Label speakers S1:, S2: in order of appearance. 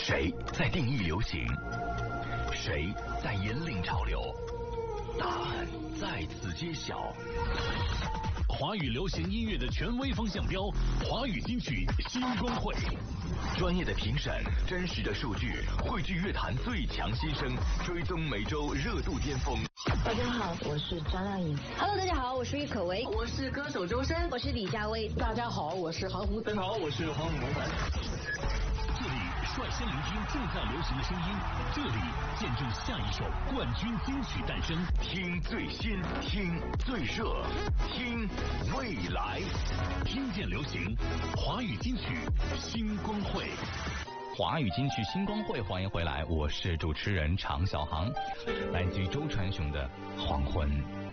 S1: 谁在定义流行？谁在引领潮流？答案在此揭晓。
S2: 华语流行音乐的权威风向标，华语金曲新光会。
S1: 专业的评审，真实的数据，汇聚乐坛最强新声，追踪每周热度巅峰。
S3: 大家好，我是张靓颖。
S4: Hello， 大家好，我是郁可唯，
S5: 我是歌手周深，
S4: 我是李佳薇。
S5: 大家好，我是韩红。
S6: 大家好，我是黄永凡。
S2: 这里率先聆听正在流行的声音，这里见证下一首冠军金曲诞生。
S1: 听最新，听最热，听未来，
S2: 听见流行，华语金曲新光会。
S7: 华语金曲新光会，欢迎回来，我是主持人常小航。来自于周传雄的《黄昏》。